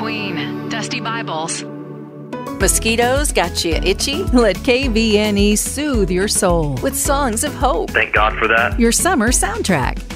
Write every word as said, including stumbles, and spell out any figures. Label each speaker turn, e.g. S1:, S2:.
S1: Queen, Dusty Bibles.
S2: Mosquitoes got you itchy? Let K V N E soothe your soul with songs of hope.
S3: Thank God for that.
S2: Your summer soundtrack.